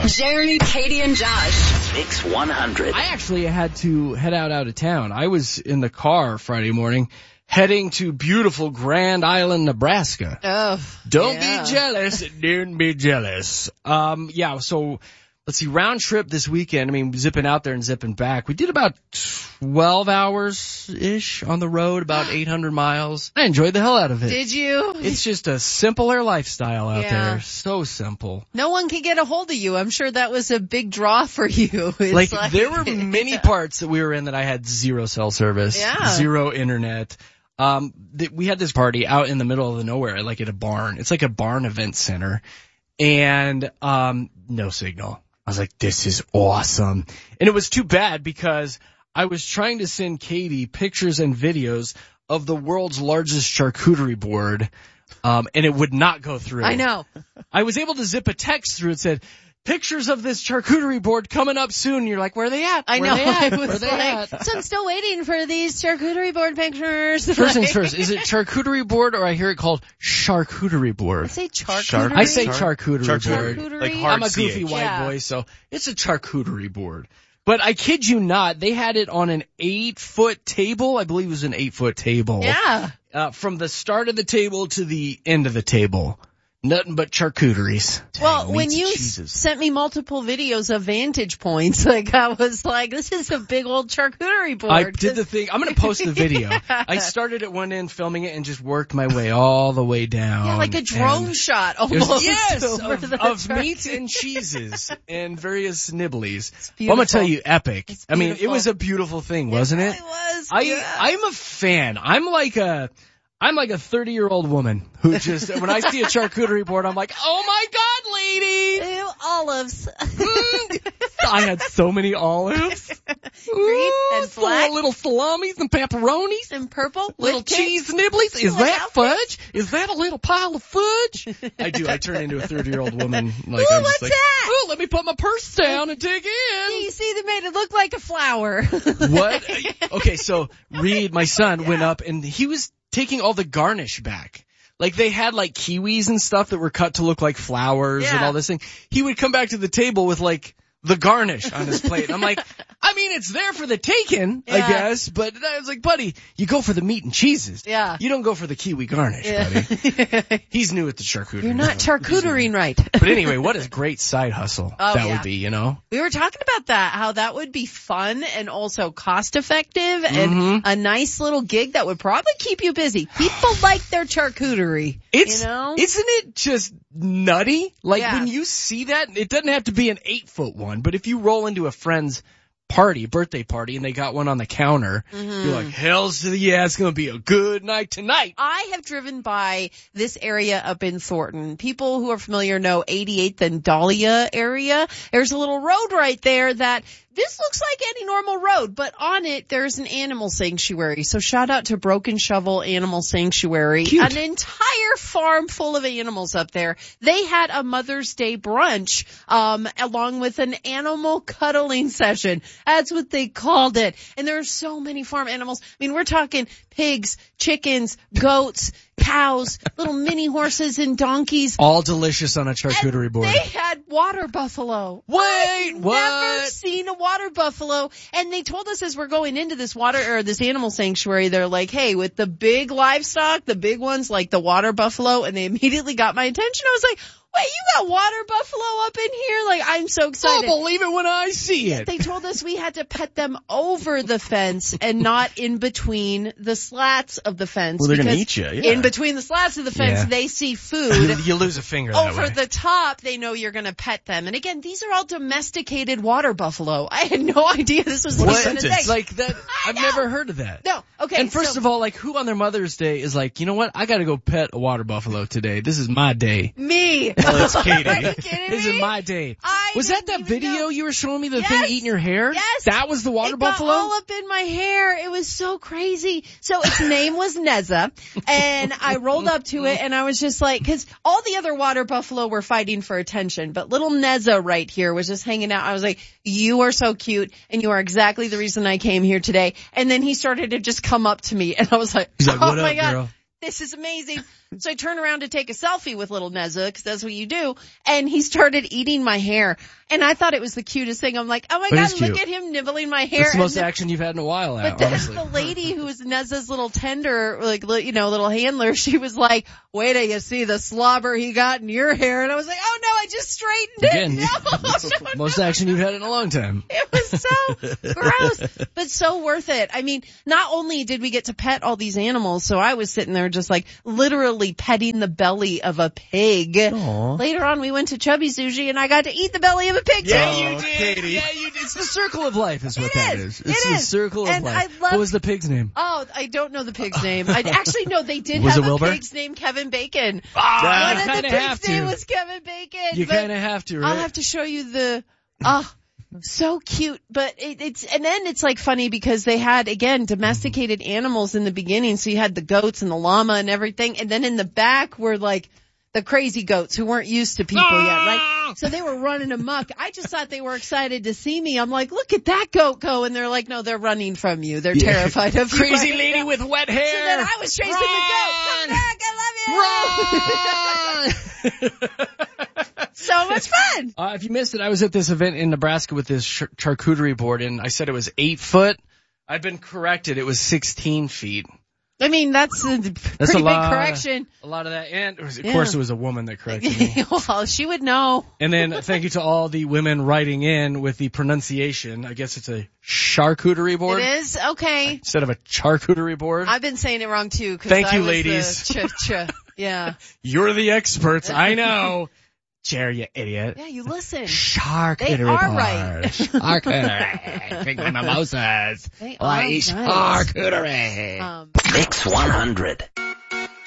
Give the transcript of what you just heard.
Jeremy, Katie, and Josh. Mix 100. I actually had to head out of town. I was in the car Friday morning heading to beautiful Grand Island, Nebraska. Oh, Don't be jealous. Don't be jealous. So let's see, round trip this weekend. I mean, zipping out there and zipping back. We did about 12 hours-ish on the road, about 800 miles. I enjoyed the hell out of it. Did you? It's just a simpler lifestyle out there. So simple. No one can get a hold of you. I'm sure that was a big draw for you. Like there were many parts that we were in that I had zero cell service, zero internet. We had this party out in the middle of the nowhere, like at a barn. It's like a barn event center. And no signal. I was like, this is awesome. And it was too bad because I was trying to send Katie pictures and videos of the world's largest charcuterie board, and it would not go through. I know. I was able to zip a text through. It said, pictures of this charcuterie board coming up soon. You're like, where are they at? I know. I was Where are they at? So I'm still waiting for these charcuterie board pictures. First things first, is it charcuterie board or I hear it called charcuterie board? I say charcuterie. I say charcuterie board. Charcuterie. Like hard I'm a goofy CH. white boy, so it's a charcuterie board. But I kid you not, they had it on an 8-foot table. I believe it was an 8-foot table. Yeah. From the start of the table to the end of the table. Nothing but charcuteries. Well, when Meats you and cheeses. sent me multiple videos of Vantage Points, like I was like, this is a big old charcuterie board. I did the thing. I'm going to post the video. I started at one end filming it and just worked my way all the way down. Yeah, like a drone And shot it was- almost. yes, over the of meats and cheeses and various nibblies. beautiful. Well, I'm going to tell you, epic. It's I mean, it beautiful. was a beautiful thing, wasn't it? It was. I'm a fan. I'm like a 30-year-old woman who just, when I see a charcuterie board, I'm like, oh my God, lady! Ew, olives. I had so many olives. Green and Ooh, black. little salamis and pepperonis. And purple. Little with kicks. cheese nibblies. Is Like that outfits. fudge? Is that a little pile of fudge? I do. I turn into a 30-year-old woman. Like, Ooh, I'm just what's like, that? oh, let me put my purse down and dig in. You see, they made it look like a flower. What? Okay, so Reed, my son, went up and he was taking all the garnish back. Like they had like kiwis and stuff that were cut to look like flowers and all this thing. He would come back to the table with like the garnish on his plate. And I'm like, I mean, it's there for the taking, I guess, but I was like, buddy, you go for the meat and cheeses. Yeah. You don't go for the kiwi garnish, buddy. He's new at the charcuterie. You're not charcuterie right. But anyway, what a great side hustle would be, you know? We were talking about that, how that would be fun and also cost effective and a nice little gig that would probably keep you busy. People like their charcuterie. It's, you know? Isn't it just nutty? Like Yeah. when you see that, it doesn't have to be an 8-foot one, but if you roll into a friend's birthday party, and they got one on the counter, you're like, hells to the yeah, it's gonna be a good night tonight. I have driven by this area up in Thornton. People who are familiar know 88th and Dahlia area. There's a little road right there that this looks like any normal road, but on it there's an animal sanctuary. So shout out to Broken Shovel Animal Sanctuary. Cute. An entire farm full of animals up there. They had a Mother's Day brunch, along with an animal cuddling session. That's what they called it. And there are so many farm animals. I mean, we're talking pigs, chickens, goats, cows, little mini horses and donkeys. All delicious on a charcuterie board. They had water buffalo. Wait, I've what? never seen a water buffalo. And they told us as we're going into this this animal sanctuary, they're like, hey, with the big livestock, the big ones like the water buffalo, and they immediately got my attention. I was like, wait, you got water buffalo up in here? Like, I'm so excited. I'll believe it when I see it. They told us we had to pet them over the fence and not in between the slats of the fence. Well, they're gonna because eat you, yeah. in between the slats of the fence, Yeah. they see food. You lose a finger that Over way. the top, they know you're going to pet them. And again, these are all domesticated water buffalo. I had no idea this was What? even a thing. Like that, I've know. never heard of that. No, okay. And first of all, like, who on their Mother's Day is like, you know what? I gotta go pet a water buffalo today. This is my day. me. Well, it's Katie. Are you kidding This me? is my day. I Was that didn't that even video know. you were showing me, the Yes. thing eating your hair? Yes. That was the water It buffalo? got all up in my hair. It was so crazy. So its name was Neza, and I rolled up to it, and I was just like, because all the other water buffalo were fighting for attention, but little Neza right here was just hanging out. I was like, you are so cute, and you are exactly the reason I came here today. And then he started to just come up to me, and I was like, He's like, oh what my up, God. girl? this is amazing. So I turned around to take a selfie with little Neza, because that's what you do. And he started eating my hair. And I thought it was the cutest thing. I'm like, oh my God, look at him nibbling my hair. That's the most action you've had in a while now, But honestly. the lady who was Neza's little tender, little handler, she was like, wait till you see the slobber he got in your hair. And I was like, oh no, I just straightened Again, it. No, most action you've had in a long time. It was so gross, but so worth it. I mean, not only did we get to pet all these animals, so I was sitting there just like literally petting the belly of a pig. Aww. Later on, we went to Chubby Sushi and I got to eat the belly of a pig too. Yeah, you did. Katie. Yeah, you did. It's the circle of life is what that is. It's the circle of life. What was the pig's name? Oh, I don't know the pig's name. I actually know they did was have it Wilbur? a pig's name, Kevin Bacon. Ah, One of the pig's name was Kevin Bacon. You kind of have to, right? I'll have to show you the, so cute, but and then it's like funny because they had, again, domesticated animals in the beginning. So you had the goats and the llama and everything. And then in the back were like the crazy goats who weren't used to people yet, right? So they were running amok. I just thought they were excited to see me. I'm like, look at that goat go. And they're like, no, they're running from you. They're terrified of you. Crazy lady with wet hair. So then I was chasing the goat. Come back. I love you. Run! So much fun. If you missed it, I was at this event in Nebraska with this charcuterie board, and I said it was 8 foot. I've been corrected. It was 16 feet. I mean, that's a pretty big correction. A lot of that. And, of course, it was a woman that corrected me. Well, she would know. And then thank you to all the women writing in with the pronunciation. I guess it's a charcuterie board. It is? Okay. Instead of a charcuterie board. I've been saying it wrong, too. Thank you, ladies. Yeah. You're the experts. I know. Jer, you idiot. Yeah, you listen. Charcuterie They are right. Charcuterie. Drink my mimosas. They are right. Charcuterie. Mix 100.